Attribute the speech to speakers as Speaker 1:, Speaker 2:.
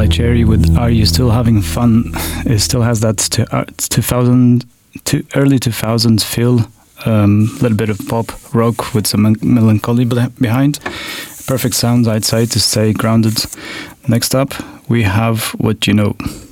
Speaker 1: Twilight Cherry with Are You Still Having Fun? It still has that 2000 to early 2000s feel, little bit of pop rock with some melancholy behind. Perfect sound, I'd say, to stay grounded. Next up, we have What You Know.